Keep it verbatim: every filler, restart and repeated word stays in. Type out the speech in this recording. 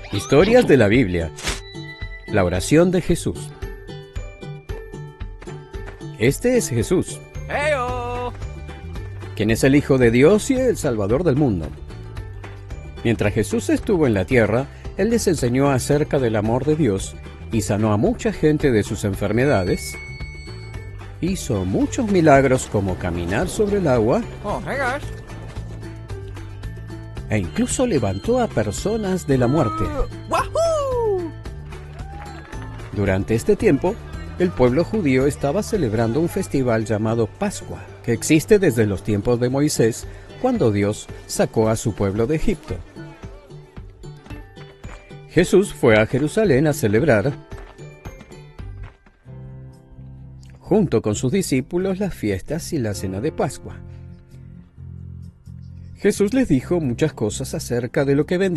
Historias de la Biblia. La oración de Jesús. Este es Jesús, ¡Heyo! quien es el Hijo de Dios y el Salvador del mundo. Mientras Jesús estuvo en la tierra, Él les enseñó acerca del amor de Dios y sanó a mucha gente de sus enfermedades. Hizo muchos milagros como caminar sobre el agua Oh, hey guys. e incluso levantó a personas de la muerte. ¡Wahoo! Durante este tiempo, el pueblo judío estaba celebrando un festival llamado Pascua, que existe desde los tiempos de Moisés, cuando Dios sacó a su pueblo de Egipto. Jesús fue a Jerusalén a celebrar, junto con sus discípulos, las fiestas y la cena de Pascua. Jesús les dijo muchas cosas acerca de lo que vendría.